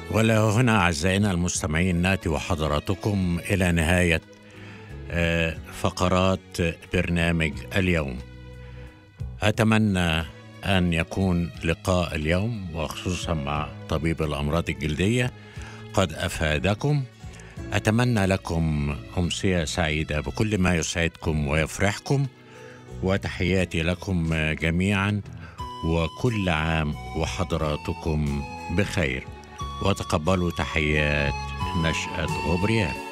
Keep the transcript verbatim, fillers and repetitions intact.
ولا هنا أعزائنا المستمعين نأتي وحضراتكم إلى نهاية آه، فقرات برنامج اليوم. أتمنى أن يكون لقاء اليوم وخصوصا مع طبيب الأمراض الجلدية قد أفادكم. أتمنى لكم أمسية سعيدة بكل ما يسعدكم ويفرحكم، وتحياتي لكم جميعا، وكل عام وحضراتكم بخير، وتقبلوا تحيات نشأة غبريال.